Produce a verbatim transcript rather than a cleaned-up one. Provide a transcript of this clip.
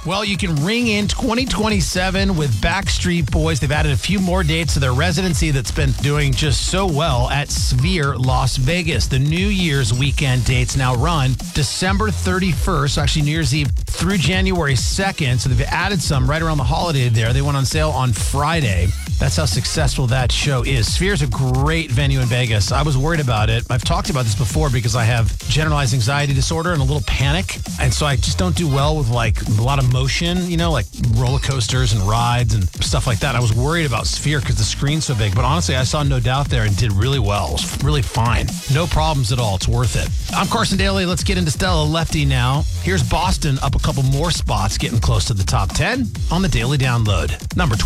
Well, you can ring in twenty twenty-seven with Backstreet Boys. They've added a few more dates to their residency that's been doing just so well at Sphere Las Vegas. The New Year's weekend dates now run December thirty-first, so actually New Year's Eve through January second. So they've added some right around the holiday there. They went on sale on Friday. That's how successful that show is. Sphere's a great venue in Vegas. I was worried about it. I've talked about this before because I have generalized anxiety disorder and a little panic. And so I just don't do well with like a lot of motion, you know, like roller coasters and rides and stuff like that. I was worried about Sphere because the screen's so big. But honestly, I saw No Doubt there and did really well. It was really fine. No problems at all. It's worth it. I'm Carson Daly. Let's get into Stella Lefty now. Here's Boston up a couple more spots, getting close to the top ten on the Daily Download. Number twelve.